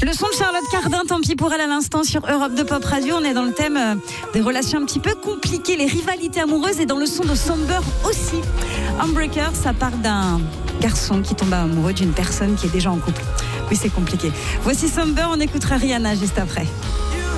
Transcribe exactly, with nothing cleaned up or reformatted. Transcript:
Le son de Charlotte Cardin, tant pis pour elle à l'instant sur Europe deux Pop Radio. On est dans le thème euh, des relations un petit peu compliquées, les rivalités amoureuses, et dans le son de Somber aussi. Unbreaker, ça parle d'un garçon qui tombe amoureux d'une personne qui est déjà en couple. Oui, c'est compliqué. Voici Somber, on écoutera Rihanna juste après.